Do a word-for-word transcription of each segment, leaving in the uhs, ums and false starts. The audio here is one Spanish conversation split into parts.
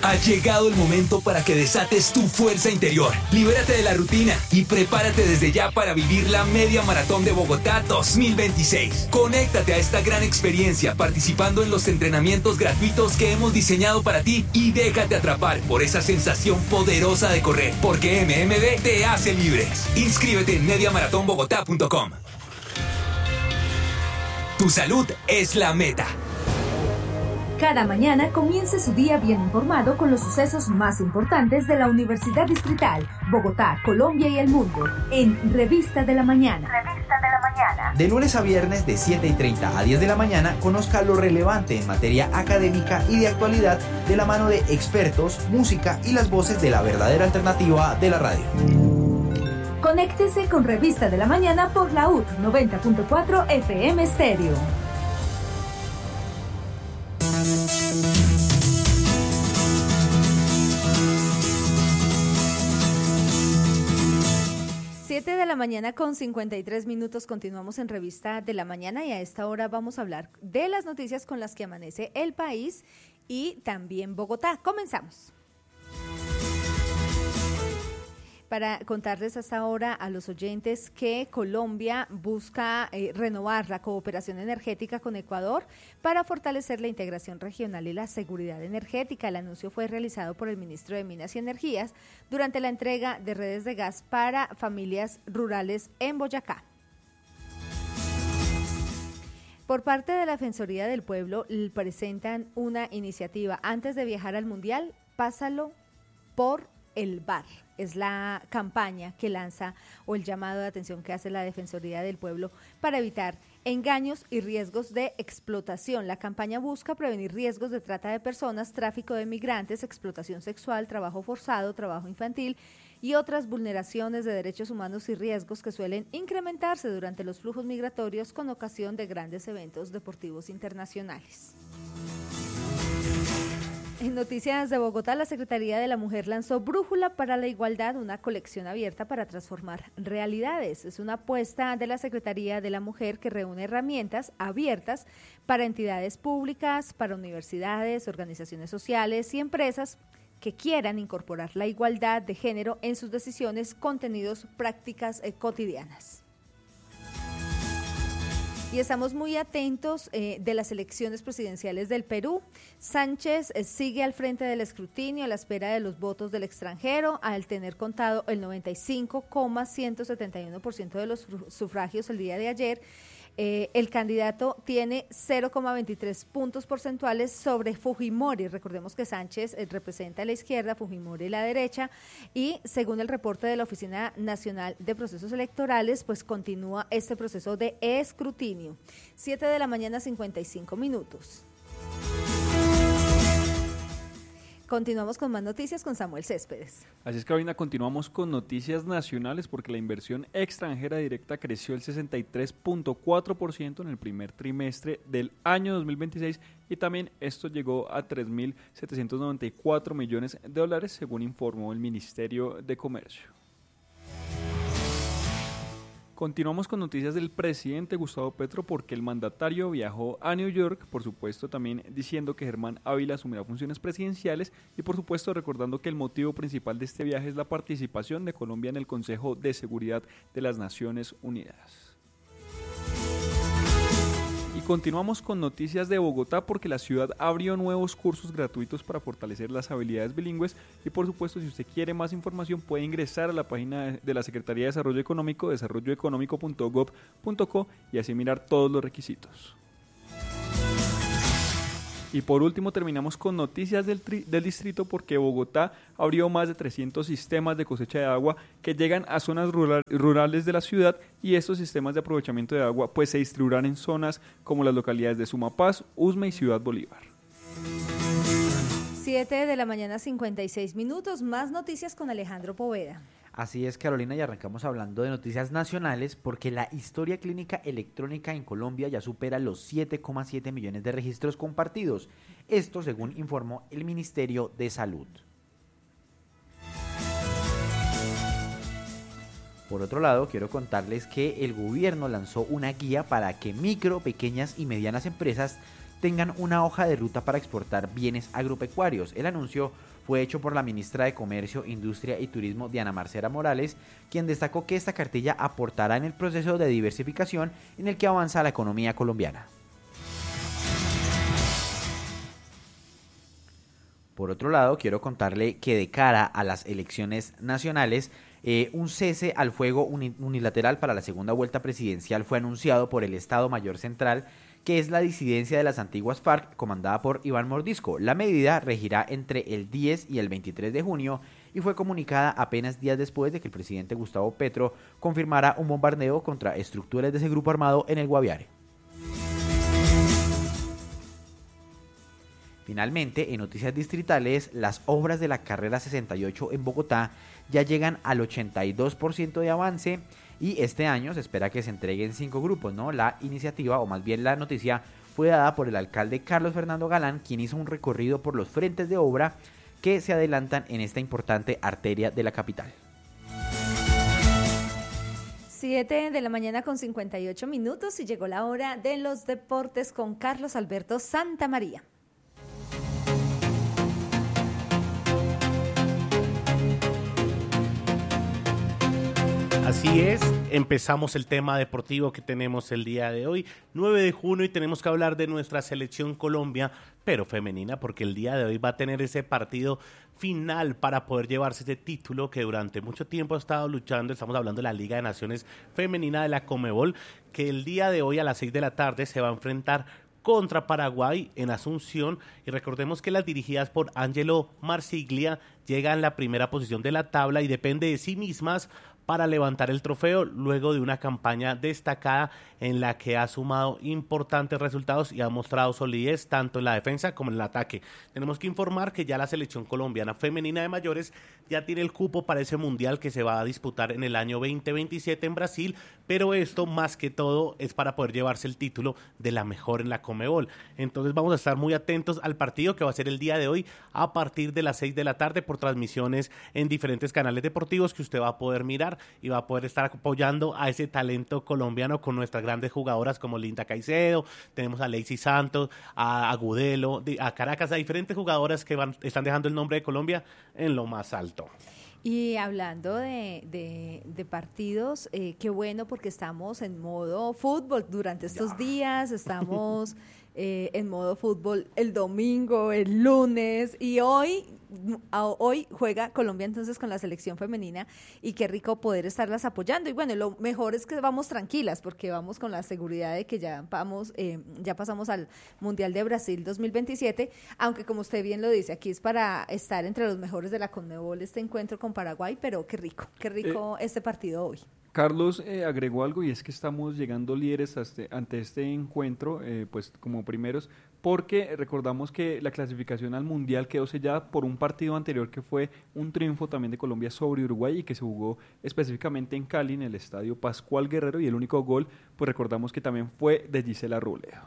Ha llegado el momento para que desates tu fuerza interior. Libérate de la rutina y prepárate desde ya para vivir la Media Maratón de Bogotá dos mil veintiséis. Conéctate a esta gran experiencia participando en los entrenamientos gratuitos que hemos diseñado para ti y déjate atrapar por esa sensación poderosa de correr, porque M M B te hace libres. Inscríbete en media maratón bogotá punto com. Tu salud es la meta. Cada mañana comience su día bien informado con los sucesos más importantes de la Universidad Distrital, Bogotá, Colombia y el mundo, en Revista de la Mañana. Revista de la Mañana. De lunes a viernes de siete y treinta a diez de la mañana, conozca lo relevante en materia académica y de actualidad de la mano de expertos, música y las voces de la verdadera alternativa de la radio. Conéctese con Revista de la Mañana por la U T noventa punto cuatro F M Stereo. siete de la mañana con cincuenta y tres minutos, continuamos en Revista de la Mañana y a esta hora vamos a hablar de las noticias con las que amanece el país y también Bogotá. Comenzamos. Para contarles hasta ahora a los oyentes que Colombia busca eh, renovar la cooperación energética con Ecuador para fortalecer la integración regional y la seguridad energética. El anuncio fue realizado por el ministro de Minas y Energías durante la entrega de redes de gas para familias rurales en Boyacá. Por parte de la Defensoría del Pueblo presentan una iniciativa. Antes de viajar al Mundial, pásalo por el bar. Es la campaña que lanza o el llamado de atención que hace la Defensoría del Pueblo para evitar engaños y riesgos de explotación. La campaña busca prevenir riesgos de trata de personas, tráfico de migrantes, explotación sexual, trabajo forzado, trabajo infantil y otras vulneraciones de derechos humanos y riesgos que suelen incrementarse durante los flujos migratorios con ocasión de grandes eventos deportivos internacionales. En noticias de Bogotá, la Secretaría de la Mujer lanzó Brújula para la Igualdad, una colección abierta para transformar realidades. Es una apuesta de la Secretaría de la Mujer que reúne herramientas abiertas para entidades públicas, para universidades, organizaciones sociales y empresas que quieran incorporar la igualdad de género en sus decisiones, contenidos, prácticas eh, cotidianas. Y estamos muy atentos eh, de las elecciones presidenciales del Perú. Sánchez eh, sigue al frente del escrutinio a la espera de los votos del extranjero, al tener contado el noventa y cinco coma ciento setenta y uno por ciento de los sufragios el día de ayer. Eh, el candidato tiene cero coma veintitrés puntos porcentuales sobre Fujimori. Recordemos que Sánchez eh, representa a la izquierda, Fujimori la derecha, y según el reporte de la Oficina Nacional de Procesos Electorales, pues continúa este proceso de escrutinio. siete de la mañana, cincuenta y cinco minutos. Continuamos con más noticias con Samuel Céspedes. Así es, Carolina, continuamos con noticias nacionales porque la inversión extranjera directa creció el sesenta y tres punto cuatro por ciento en el primer trimestre del año dos mil veintiséis y también esto llegó a tres mil setecientos noventa y cuatro millones de dólares, según informó el Ministerio de Comercio. Continuamos con noticias del presidente Gustavo Petro porque el mandatario viajó a New York, por supuesto también diciendo que Germán Ávila asumirá funciones presidenciales y por supuesto recordando que el motivo principal de este viaje es la participación de Colombia en el Consejo de Seguridad de las Naciones Unidas. Y continuamos con noticias de Bogotá porque la ciudad abrió nuevos cursos gratuitos para fortalecer las habilidades bilingües y por supuesto si usted quiere más información puede ingresar a la página de la Secretaría de Desarrollo Económico, desarrollo económico punto gob punto co y así mirar todos los requisitos. Y por último terminamos con noticias del, tri- del distrito porque Bogotá abrió más de trescientos sistemas de cosecha de agua que llegan a zonas rural, rurales de la ciudad y estos sistemas de aprovechamiento de agua pues se distribuirán en zonas como las localidades de Sumapaz, Usme y Ciudad Bolívar. siete de la mañana, cincuenta y seis minutos, más noticias con Alejandro Poveda. Así es, Carolina, y arrancamos hablando de noticias nacionales porque la historia clínica electrónica en Colombia ya supera los siete coma siete millones de registros compartidos. Esto según informó el Ministerio de Salud. Por otro lado, quiero contarles que el gobierno lanzó una guía para que micro, pequeñas y medianas empresas tengan una hoja de ruta para exportar bienes agropecuarios. El anuncio fue hecho por la ministra de Comercio, Industria y Turismo, Diana Marcela Morales, quien destacó que esta cartilla aportará en el proceso de diversificación en el que avanza la economía colombiana. Por otro lado, quiero contarle que de cara a las elecciones nacionales, eh, un cese al fuego unilateral para la segunda vuelta presidencial fue anunciado por el Estado Mayor Central, que es la disidencia de las antiguas FARC, comandada por Iván Mordisco. La medida regirá entre el diez y el veintitrés de junio y fue comunicada apenas días después de que el presidente Gustavo Petro confirmara un bombardeo contra estructuras de ese grupo armado en el Guaviare. Finalmente, en noticias distritales, las obras de la carrera sesenta y ocho en Bogotá ya llegan al ochenta y dos por ciento de avance y este año se espera que se entreguen cinco grupos, ¿no? La iniciativa, o más bien la noticia, fue dada por el alcalde Carlos Fernando Galán, quien hizo un recorrido por los frentes de obra que se adelantan en esta importante arteria de la capital. siete de la mañana con cincuenta y ocho minutos y llegó la hora de los deportes con Carlos Alberto Santamaría. Así es, empezamos el tema deportivo que tenemos el día de hoy, nueve de junio, y tenemos que hablar de nuestra selección Colombia, pero femenina, porque el día de hoy va a tener ese partido final para poder llevarse ese título que durante mucho tiempo ha estado luchando. Estamos hablando de la Liga de Naciones Femenina de la Conmebol, que el día de hoy a las seis de la tarde se va a enfrentar contra Paraguay en Asunción, y recordemos que las dirigidas por Angelo Marsiglia llegan en la primera posición de la tabla y depende de sí mismas para levantar el trofeo luego de una campaña destacada en la que ha sumado importantes resultados y ha mostrado solidez tanto en la defensa como en el ataque. Tenemos que informar que ya la selección colombiana femenina de mayores ya tiene el cupo para ese mundial que se va a disputar en el año veinte veintisiete en Brasil, pero esto más que todo es para poder llevarse el título de la mejor en la Conmebol. Entonces vamos a estar muy atentos al partido que va a ser el día de hoy a partir de las seis de la tarde por transmisiones en diferentes canales deportivos que usted va a poder mirar y va a poder estar apoyando a ese talento colombiano con nuestras grandes jugadoras como Linda Caicedo, tenemos a Lacey Santos, a Agudelo, a Caracas, a diferentes jugadoras que van, están dejando el nombre de Colombia en lo más alto. Y hablando de, de, de partidos, eh, qué bueno porque estamos en modo fútbol durante estos ya. días, estamos eh, en modo fútbol el domingo, el lunes y hoy, a, hoy juega Colombia entonces con la selección femenina y qué rico poder estarlas apoyando. Y bueno, lo mejor es que vamos tranquilas porque vamos con la seguridad de que ya vamos, eh, ya pasamos al Mundial de Brasil dos mil veintisiete, aunque como usted bien lo dice, aquí es para estar entre los mejores de la Conmebol este encuentro con Paraguay, pero qué rico, qué rico eh, este partido hoy. Carlos eh, agregó algo y es que estamos llegando líderes este, ante este encuentro, eh, pues como primeros, porque recordamos que la clasificación al Mundial quedó sellada por un partido anterior que fue un triunfo también de Colombia sobre Uruguay y que se jugó específicamente en Cali, en el estadio Pascual Guerrero, y el único gol, pues recordamos que también fue de Gisela Ruledo.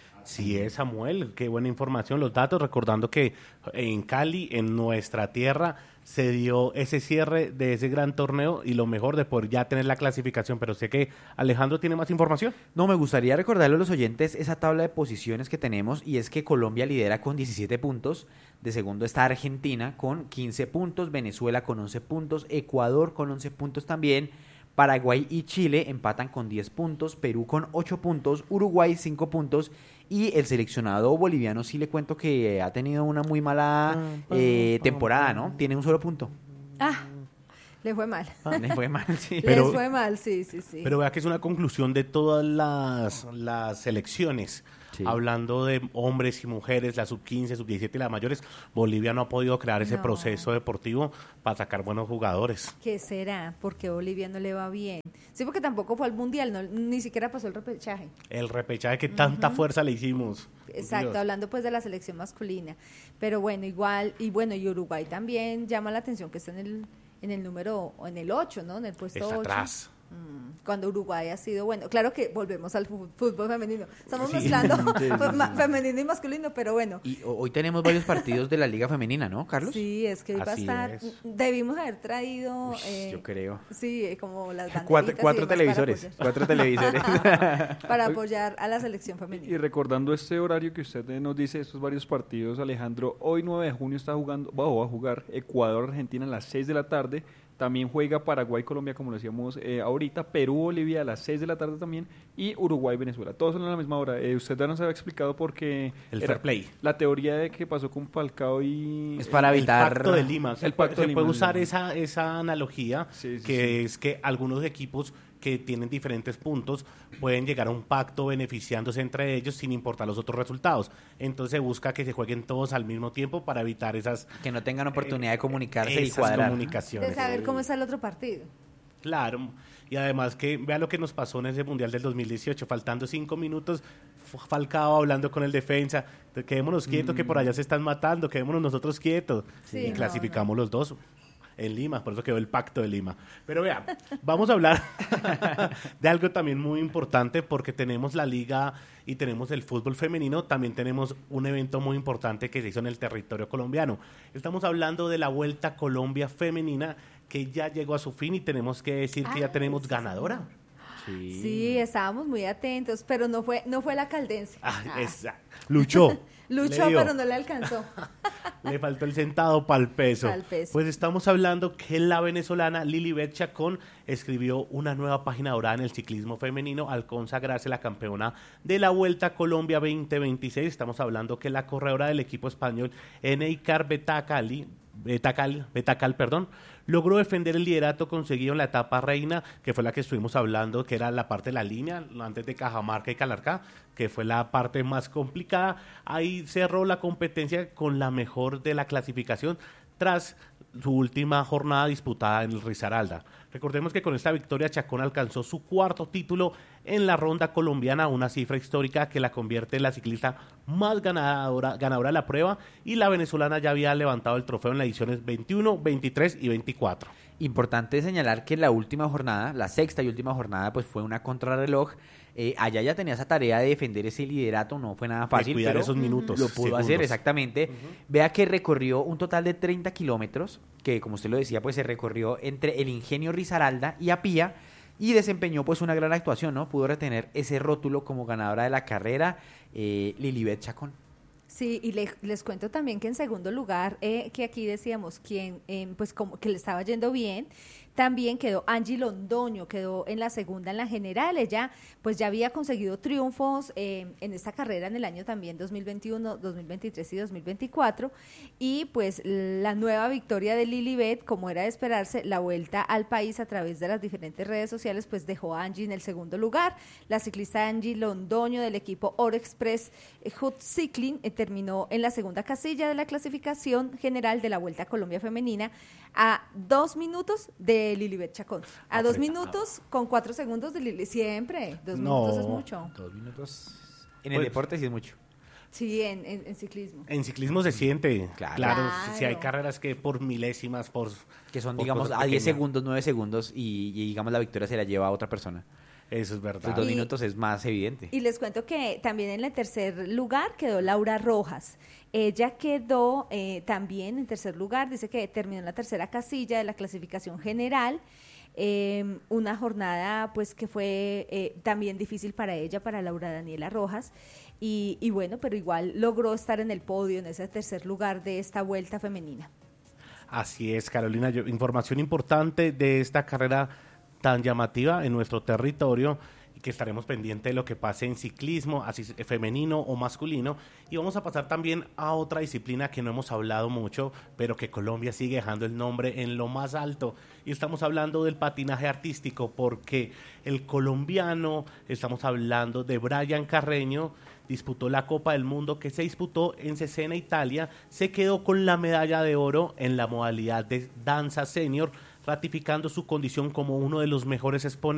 Sí es, Samuel, qué buena información, los datos, recordando que en Cali, en nuestra tierra, se dio ese cierre de ese gran torneo y lo mejor de poder ya tener la clasificación, pero sé que Alejandro tiene más información. No, me gustaría recordarle a los oyentes esa tabla de posiciones que tenemos y es que Colombia lidera con diecisiete puntos, de segundo está Argentina con quince puntos, Venezuela con once puntos, Ecuador con once puntos también, Paraguay y Chile empatan con diez puntos, Perú con ocho puntos, Uruguay cinco puntos y el seleccionado boliviano sí le cuento que ha tenido una muy mala eh, temporada, ¿no? Tiene un solo punto. Ah, le fue mal. Ah, le fue mal, sí. Pero, Les fue mal, sí, sí, sí. Pero vea que es una conclusión de todas las, las selecciones. Sí. Hablando de hombres y mujeres, la sub quince, sub diecisiete y las mayores, Bolivia no ha podido crear ese no. proceso deportivo para sacar buenos jugadores. ¿Qué será? Porque Bolivia no le va bien. Sí, porque tampoco fue al Mundial, no, ni siquiera pasó el repechaje. El repechaje que tanta uh-huh. fuerza le hicimos. Exacto, Dios. Hablando pues de la selección masculina. Pero bueno, igual, y bueno, y Uruguay también llama la atención que está en el, en el número, o en el ocho, ¿no? En el puesto está ocho. atrás. Cuando Uruguay ha sido bueno. Claro que volvemos al fu- fútbol femenino. Estamos Sí. mezclando Sí, sí, pues, sí. ma- femenino y masculino, pero bueno. Y ho- hoy tenemos varios partidos de la Liga Femenina, ¿no, Carlos? Sí, es que hoy va a Así estar. es. Debimos haber traído. Uy, eh, yo creo. Sí, eh, como las Cuatro, banderitas y cuatro demás televisores, Para cuatro televisores. apoyar, para apoyar a la selección Y femenina. recordando este horario que usted eh, nos dice, estos varios partidos, Alejandro, hoy nueve de junio está jugando, va, va a jugar Ecuador-Argentina a las seis de la tarde. También juega Paraguay-Colombia, como lo decíamos eh, ahorita, Perú-Bolivia a las seis de la tarde también, y Uruguay-Venezuela. Todos son a la misma hora. Eh, usted ya nos había explicado porque El era fair play. la teoría de que pasó con Falcao y... Es para El evitar... pacto de Lima. Se, El puede- pacto de se puede Lima, usar sí. esa, esa analogía, Sí, sí, que sí. es que algunos equipos que tienen diferentes puntos pueden llegar a un pacto beneficiándose entre ellos sin importar los otros resultados. Entonces se busca que se jueguen todos al mismo tiempo para evitar esas, Que no tengan oportunidad de comunicarse y esas cuadrar. comunicaciones. De saber cómo está el otro partido. Claro, y además que vea lo que nos pasó en ese Mundial del dos mil dieciocho, faltando cinco minutos, F- Falcao hablando con el defensa, de quedémonos quietos que por allá se están matando, quedémonos nosotros quietos. Sí, y no, clasificamos los dos en Lima, por eso quedó el pacto de Lima. Pero vea, vamos a hablar de algo también muy importante porque tenemos la liga y tenemos el fútbol femenino, también tenemos un evento muy importante que se hizo en el territorio colombiano. Estamos hablando de la Vuelta Colombia Femenina que ya llegó a su fin y tenemos que decir que ya Ay, tenemos sí, ganadora. Sí. Sí, estábamos muy atentos, pero no fue, no fue la caldense. Ah, Ah, esa- luchó. luchó, le dio, pero no le alcanzó. le faltó el centavo para el peso. Pa'l peso. Pues estamos hablando que la venezolana Lilibet Chacón escribió una nueva página dorada en el ciclismo femenino al consagrarse la campeona de la Vuelta a Colombia veinte veintiséis. Estamos hablando que la corredora del equipo español Eneikar Betacali, Betacal, Betacal, perdón, logró defender el liderato conseguido en la etapa reina, que fue la que estuvimos hablando, que era la parte de la línea, antes de Cajamarca y Calarcá, que fue la parte más complicada. Ahí cerró la competencia con la mejor de la clasificación tras su última jornada disputada en el Risaralda. Recordemos que con esta victoria Chacón alcanzó su cuarto título en la ronda colombiana, una cifra histórica que la convierte en la ciclista más ganadora, ganadora de la prueba, y la venezolana ya había levantado el trofeo en las ediciones veintiuno, veintitrés y veinticuatro. Importante señalar que la última jornada, la sexta y última jornada, pues fue una contrarreloj. Eh, allá ya tenía esa tarea de defender ese liderato, no fue nada fácil, cuidar pero esos minutos, lo pudo segundos. hacer exactamente. Vea que recorrió un total de treinta kilómetros, que como usted lo decía, pues se recorrió entre el Ingenio Risaralda y Apía, y desempeñó pues una gran actuación, ¿no? Pudo retener ese rótulo como ganadora de la carrera, eh, Lilibet Chacón. Sí, y le- les cuento también que en segundo lugar, eh, que aquí decíamos quien, eh, pues como que le estaba yendo bien, también quedó Angie Londoño, quedó en la segunda en la general. Ella pues ya había conseguido triunfos eh, en esta carrera en el año también dos mil veintiuno, dos mil veintitrés y dos mil veinticuatro, y pues la nueva victoria de Lilibet, como era de esperarse, la vuelta al país a través de las diferentes redes sociales, pues dejó a Angie en el segundo lugar. La ciclista Angie Londoño del equipo Oro Express eh, Hut Cycling eh, terminó en la segunda casilla de la clasificación general de la Vuelta a Colombia Femenina a dos minutos de Lilibet Chacón. A dos Apretado. minutos con cuatro segundos de Lili. Siempre, dos No. minutos es mucho. Dos minutos. En el Pues- deporte sí es mucho. Sí, en, en, en ciclismo. En ciclismo se siente, Claro. claro, Claro. si hay carreras que por milésimas, por Que son, por digamos, cosas a diez pequeñas. segundos, nueve segundos, y, y, digamos la victoria se la lleva a otra persona. Eso es verdad. Entonces dos Y- minutos es más evidente. Y les cuento que también en el tercer lugar quedó Laura Rojas. Ella quedó eh, también en tercer lugar, dice que terminó en la tercera casilla de la clasificación general. Eh, una jornada pues que fue eh, también difícil para ella, para Laura Daniela Rojas. Y, y bueno, pero igual logró estar en el podio, en ese tercer lugar de esta vuelta femenina. Así es, Carolina. Yo- información importante de esta carrera tan llamativa en nuestro territorio y que estaremos pendientes de lo que pase en ciclismo, así sea femenino o masculino. Y vamos a pasar también a otra disciplina que no hemos hablado mucho, pero que Colombia sigue dejando el nombre en lo más alto. Y estamos hablando del patinaje artístico, porque el colombiano, estamos hablando de Brian Carreño, disputó la Copa del Mundo que se disputó en Cesena, Italia, se quedó con la medalla de oro en la modalidad de danza senior, ratificando su condición como uno de los mejores exponentes